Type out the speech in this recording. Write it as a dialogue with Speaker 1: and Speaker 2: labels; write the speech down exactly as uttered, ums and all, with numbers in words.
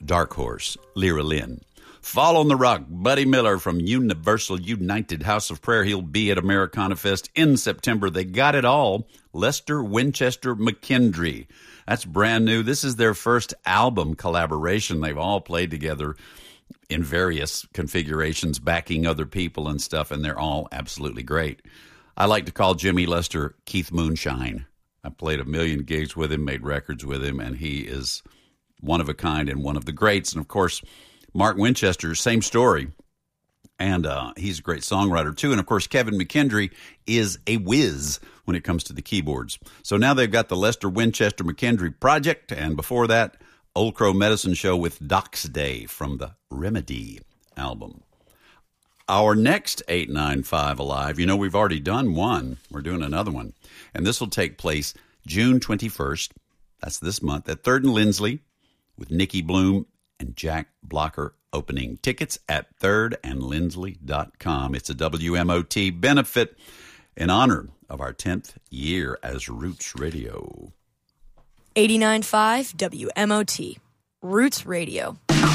Speaker 1: Dark Horse, Lyra Lynn. Fall on the Rock, Buddy Miller from Universal United House of Prayer. He'll be at Americana Fest in September. They got it all. Lester Winchester McKendry. That's brand new. This is their first album collaboration. They've all played together in various configurations, backing other people and stuff, and they're all absolutely great. I like to call Jimmy Lester Keith Moonshine. I played a million gigs with him, made records with him, and he is one of a kind and one of the greats. And, of course, Mark Winchester, same story. And uh, he's a great songwriter, too. And, of course, Kevin McKendry is a whiz when it comes to the keyboards. So now they've got the Lester Winchester McKendry Project. And before that, Old Crow Medicine Show with Doc's Day from the Remedy album. Our next eight nine five Alive, you know, we've already done one. We're doing another one. And this will take place June twenty-first. That's this month at Third and Lindsley with Nikki Bloom and Jack Blocker opening. Tickets at third and lindsley dot com. It's a W M O T benefit in honor of our tenth year as Roots Radio.
Speaker 2: eighty-nine point five W M O T, Roots Radio.